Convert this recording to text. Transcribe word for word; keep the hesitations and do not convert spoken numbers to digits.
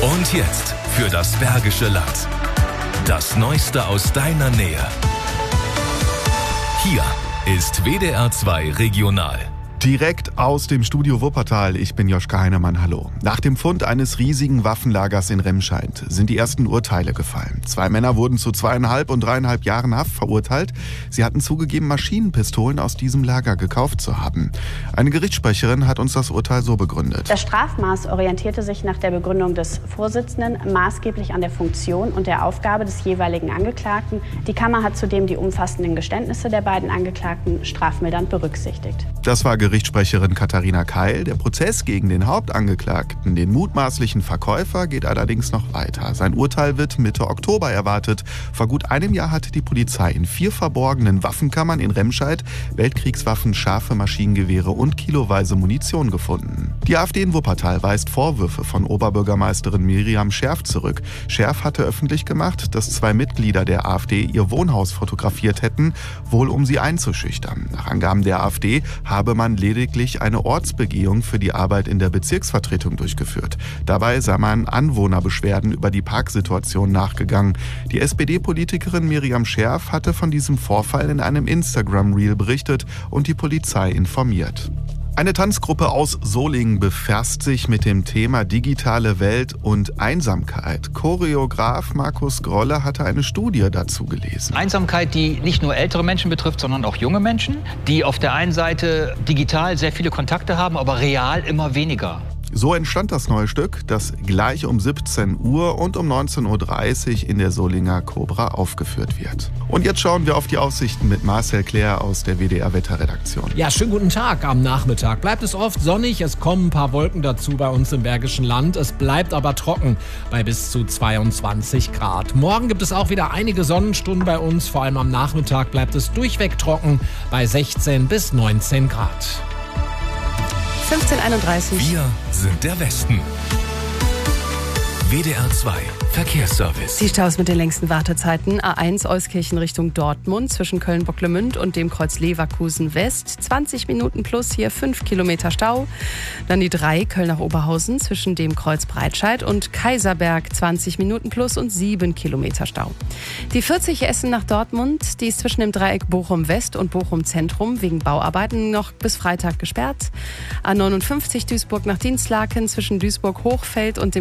Und jetzt für das Bergische Land. Das Neueste aus deiner Nähe. Hier ist W D R zwei Regional. Direkt aus dem Studio Wuppertal, ich bin Joschka Heinemann, hallo. Nach dem Fund eines riesigen Waffenlagers in Remscheid sind die ersten Urteile gefallen. Zwei Männer wurden zu zweieinhalb und dreieinhalb Jahren Haft verurteilt. Sie hatten zugegeben, Maschinenpistolen aus diesem Lager gekauft zu haben. Eine Gerichtssprecherin hat uns das Urteil so begründet. Das Strafmaß orientierte sich nach der Begründung des Vorsitzenden maßgeblich an der Funktion und der Aufgabe des jeweiligen Angeklagten. Die Kammer hat zudem die umfassenden Geständnisse der beiden Angeklagten strafmildernd berücksichtigt. Das war Gerichtssprecherin Katharina Keil. Der Prozess gegen den Hauptangeklagten, den mutmaßlichen Verkäufer, geht allerdings noch weiter. Sein Urteil wird Mitte Oktober erwartet. Vor gut einem Jahr hatte die Polizei in vier verborgenen Waffenkammern in Remscheid Weltkriegswaffen, scharfe Maschinengewehre und kiloweise Munition gefunden. Die AfD in Wuppertal weist Vorwürfe von Oberbürgermeisterin Miriam Scherf zurück. Scherf hatte öffentlich gemacht, dass zwei Mitglieder der AfD ihr Wohnhaus fotografiert hätten, wohl um sie einzuschüchtern. Nach Angaben der AfD habe man lediglich eine Ortsbegehung für die Arbeit in der Bezirksvertretung durchgeführt. Dabei sei man Anwohnerbeschwerden über die Parksituation nachgegangen. Die S P D-Politikerin Miriam Scherf hatte von diesem Vorfall in einem Instagram-Reel berichtet und die Polizei informiert. Eine Tanzgruppe aus Solingen befasst sich mit dem Thema digitale Welt und Einsamkeit. Choreograf Markus Grolle hatte eine Studie dazu gelesen. Einsamkeit, die nicht nur ältere Menschen betrifft, sondern auch junge Menschen, die auf der einen Seite digital sehr viele Kontakte haben, aber real immer weniger. So entstand das neue Stück, das gleich um siebzehn Uhr und um neunzehn Uhr dreißig in der Solinger Cobra aufgeführt wird. Und jetzt schauen wir auf die Aussichten mit Marcel Claire aus der W D R-Wetterredaktion. Ja, schönen guten Tag. Am Nachmittag bleibt es oft sonnig. Es kommen ein paar Wolken dazu bei uns im Bergischen Land. Es bleibt aber trocken bei bis zu zweiundzwanzig Grad. Morgen gibt es auch wieder einige Sonnenstunden bei uns. Vor allem am Nachmittag bleibt es durchweg trocken bei sechzehn bis neunzehn Grad. fünfzehn Uhr einunddreißig. Wir sind der Westen. W D R zwei Verkehrsservice. Die Staus mit den längsten Wartezeiten. A eins Euskirchen Richtung Dortmund zwischen Köln-Bocklemünd und dem Kreuz Leverkusen West. zwanzig Minuten plus, hier fünf Kilometer Stau. Dann die drei Köln nach Oberhausen zwischen dem Kreuz Breitscheid und Kaiserberg. zwanzig Minuten plus und sieben Kilometer Stau. Die vierzig Essen nach Dortmund. Die ist zwischen dem Dreieck Bochum West und Bochum Zentrum wegen Bauarbeiten noch bis Freitag gesperrt. A neunundfünfzig Duisburg nach Dinslaken zwischen Duisburg Hochfeld und dem